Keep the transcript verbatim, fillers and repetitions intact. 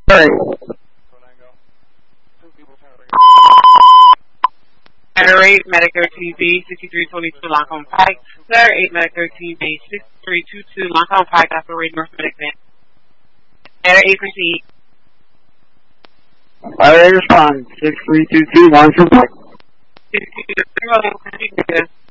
Alright. Letter eight, Medicare T V, sixty-three twenty-two Loncombe Pike. Letter eight, Medicare T V, sixty-three twenty-two Loncombe Pike, operating North Medic. Letter eight, proceed. Letter eight, respond. six three two two Loncombe Pike. sixty-three